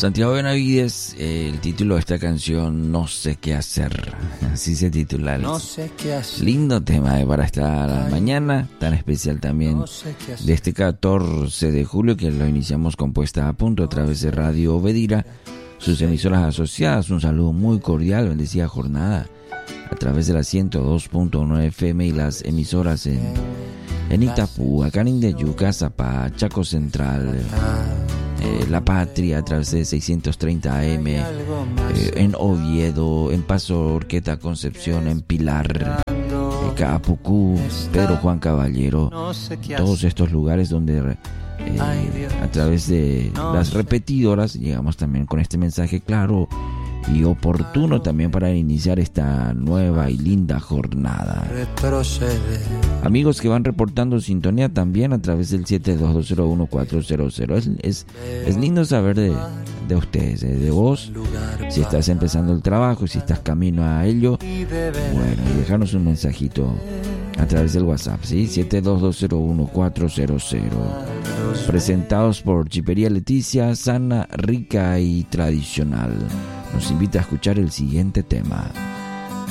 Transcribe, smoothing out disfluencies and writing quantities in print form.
Santiago Benavides, el título de esta canción, No sé qué hacer, así se titula. No sé qué hacer. Lindo tema para esta mañana, tan especial también, de este 14 de julio, que lo iniciamos con Puesta a Punto a través de Radio Obedira, sus emisoras asociadas. Un saludo muy cordial, bendecida jornada, a través de la 102.1 FM y las emisoras en Itapú, acá en Indeyuca, Zapá, Chaco Central, La Patria a través de 630 AM, en Oviedo, en Paso Orqueta Concepción, en Pilar, Capucú, Pedro Juan Caballero, todos estos lugares donde a través de las repetidoras llegamos también con este mensaje claro y oportuno también para iniciar esta nueva y linda jornada. Amigos que van reportando sintonía también a través del 72201-400. Es lindo saber de ustedes, de vos, si estás empezando el trabajo, si estás camino a ello. Bueno, y dejarnos un mensajito a través del WhatsApp, ¿sí? 72201-400. Presentados por Chipería Leticia, sana, rica y tradicional. Nos invita a escuchar el siguiente tema.